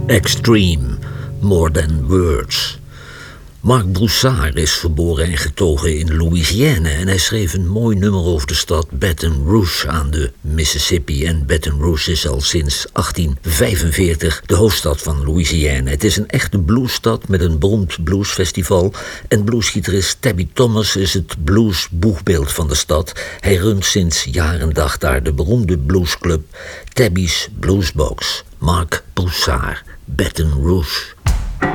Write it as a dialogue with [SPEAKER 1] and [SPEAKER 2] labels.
[SPEAKER 1] Extreme, More Than Words. Marc Broussard is geboren en getogen in Louisiana en hij schreef een mooi nummer over de stad Baton Rouge aan de Mississippi. En Baton Rouge is al sinds 1845 de hoofdstad van Louisiana. Het is een echte bluesstad met een beroemd bluesfestival en bluesgitarist Tabby Thomas is het bluesboegbeeld van de stad. Hij runt sinds jaar en dag daar de beroemde bluesclub Tabby's Bluesbox. Marc Broussard, Baton Rouge.